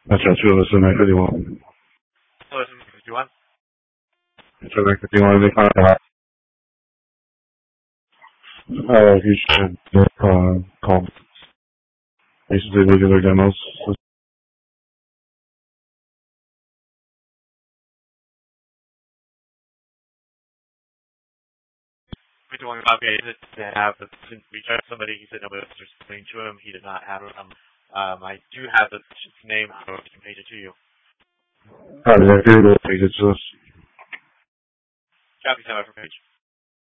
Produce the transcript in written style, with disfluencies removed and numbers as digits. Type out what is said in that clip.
那小区的是哪个地方？ 说的是哪个地方？ 在哪个地方没看到他？He should call. He should be looking again. We do want to update it to have, since we tried somebody, he said no, but there's something to him, he did not have it. I do have the name, so I can page it to you. Yeah, the page. Copy time for page.